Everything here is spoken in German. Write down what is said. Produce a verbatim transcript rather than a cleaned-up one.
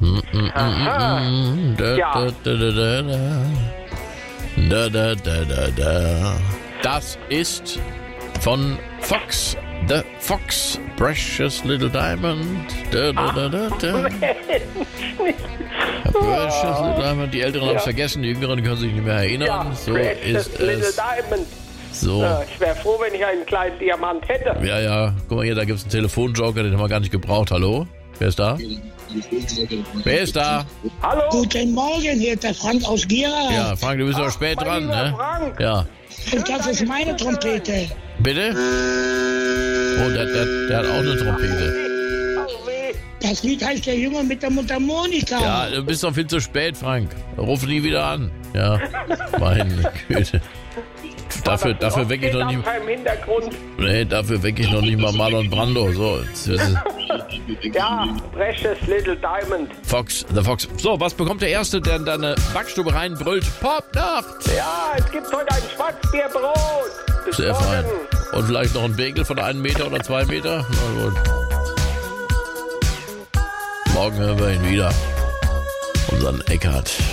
Aha. Da, Ja. da, da, da, da. Da, da, da, da, da. Das ist von Fox, The Fox, Precious Little Diamond. Da, da, da, da, da. Precious Little Diamond. Die Älteren haben es vergessen, die Jüngeren können sich nicht mehr erinnern. Ja, So Precious ist Little es. Diamond. So. Ja, ich wäre froh, wenn ich einen kleinen Diamant hätte. Ja, ja. Guck mal hier, da gibt es einen Telefonjoker, den haben wir gar nicht gebraucht. Hallo? Wer ist da? Wer ist da? Hallo? Guten Morgen, hier ist der Frank aus Gera. Ja, Frank, du bist aber spät mein dran, lieber ne? Frank. Ja. Und das ist meine Trompete. Bitte? Oh, der, der, der hat auch eine Trompete. Oh, weh. Das Lied heißt Der Junge mit der Mundharmonika. Ja, du bist doch viel zu spät, Frank. Ruf nie wieder an. Ja, meine Güte. Dafür, dafür wecke ich noch nicht. Im Hintergrund. Nee, dafür wecke ich noch nicht mal Marlon Brando. So, jetzt ist es Ja, Precious Little Diamond. Fox, The Fox. So, was bekommt der Erste, der in deine Backstube reinbrüllt? Popnacht! Ja, es gibt heute ein Schwarzbierbrot. Bis Sehr fein. morgen. Und vielleicht noch ein Bagel von einem Meter oder zwei Meter? Na gut. Morgen hören wir ihn wieder. Unseren Eckart.